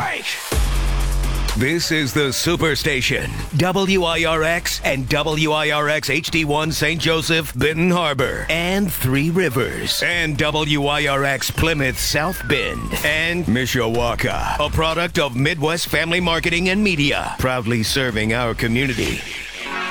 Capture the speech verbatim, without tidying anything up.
break. This is the Superstation, W I R X and W I R X H D one Saint Joseph, Benton Harbor, and Three Rivers, and W I R X Plymouth, South Bend, and Mishawaka, a product of Midwest Family Marketing and Media, proudly serving our community.